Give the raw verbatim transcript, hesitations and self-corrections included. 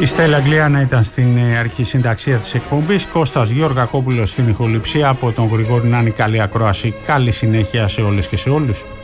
Η Στέλλα Αγγλιάνα ήταν στην αρχή συνταξία της εκπομπής. Κώστας Γεωργακόπουλος στην ηχοληψία. Από τον Γρηγόρη Νάνη, καλή ακρόαση, καλή συνέχεια σε όλες και σε όλους.